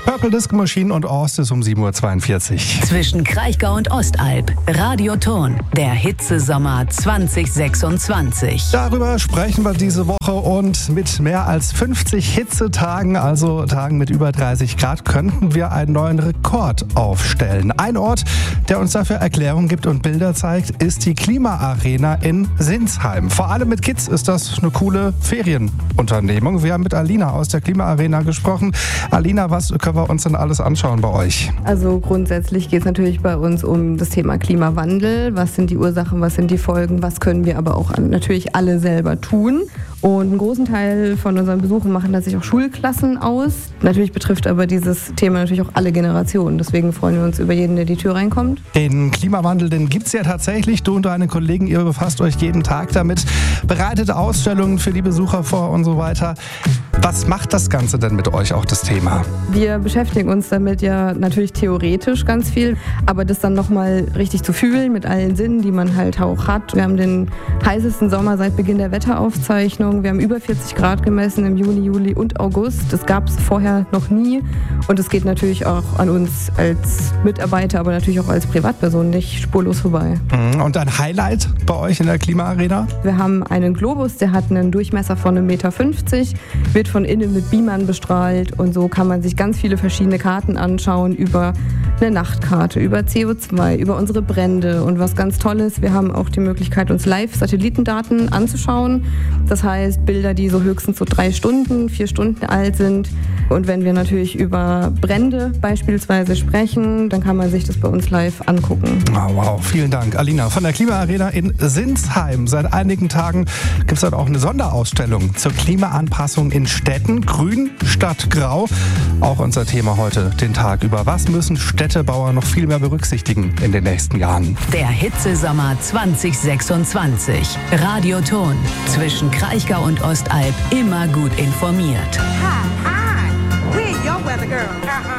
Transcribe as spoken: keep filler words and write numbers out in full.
Purple Disco Machine und Ost ist um sieben Uhr zweiundvierzig. Zwischen Kraichgau und Ostalb. Radioton. Der Hitzesommer zwanzig sechsundzwanzig. Darüber sprechen wir diese Woche und mit mehr als fünfzig Hitzetagen, also Tagen mit über dreißig Grad, könnten wir einen neuen Rekord aufstellen. Ein Ort, der uns dafür Erklärungen gibt und Bilder zeigt, ist die Klimaarena in Sinsheim. Vor allem mit Kids ist das eine coole Ferienunternehmung. Wir haben mit Alina aus der Klimaarena gesprochen. Alina, was können wir uns denn alles anschauen bei euch? Also grundsätzlich geht es natürlich bei uns um das Thema Klimawandel. Was sind die Ursachen, was sind die Folgen, was können wir aber auch natürlich alle selber tun. Und einen großen Teil von unseren Besuchen machen tatsächlich auch Schulklassen aus. Natürlich betrifft aber dieses Thema natürlich auch alle Generationen. Deswegen freuen wir uns über jeden, der die Tür reinkommt. Den Klimawandel, den gibt es ja tatsächlich. Du und deine Kollegen, ihr befasst euch jeden Tag damit, bereitet Ausstellungen für die Besucher vor und so weiter. Was macht das Ganze denn mit euch, auch das Thema? Wir beschäftigen uns damit ja natürlich theoretisch ganz viel, aber das dann nochmal richtig zu fühlen mit allen Sinnen, die man halt auch hat. Wir haben den heißesten Sommer seit Beginn der Wetteraufzeichnung. Wir haben über vierzig Grad gemessen im Juni, Juli und August. Das gab es vorher noch nie und es geht natürlich auch an uns als Mitarbeiter, aber natürlich auch als Privatperson nicht spurlos vorbei. Und ein Highlight bei euch in der Klimaarena? Wir haben einen Globus, der hat einen Durchmesser von einem Meter fünfzig, wird von innen mit Beamern bestrahlt und so kann man sich ganz viele verschiedene Karten anschauen über eine Nachtkarte, über C O zwei, über unsere Brände und was ganz toll ist, wir haben auch die Möglichkeit, uns live Satellitendaten anzuschauen. Das heißt, Bilder, die so höchstens so drei Stunden, vier Stunden alt sind. Und wenn wir natürlich über Brände beispielsweise sprechen, dann kann man sich das bei uns live angucken. Oh, wow, vielen Dank. Alina von der Klimaarena in Sinsheim. Seit einigen Tagen gibt es dort auch eine Sonderausstellung zur Klimaanpassung in Städten. Grün statt Grau. Auch unser Thema heute, den Tag über. Was müssen Städtebauer noch viel mehr berücksichtigen in den nächsten Jahren? Der Hitzesommer zwanzig sechsundzwanzig. Radioton. Zwischen Kraichgau und Ostalb immer gut informiert. Hi, hi. We're your weather girl. Uh-huh.